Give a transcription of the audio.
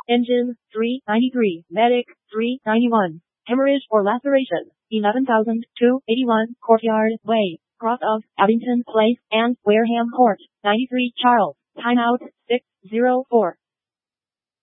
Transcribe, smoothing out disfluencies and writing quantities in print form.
Engine, 393. Medic, 391. Hemorrhage or laceration, 11,281. Courtyard Way, cross of Abington Place and Wareham Court, 93 Charles. Timeout, 6:04.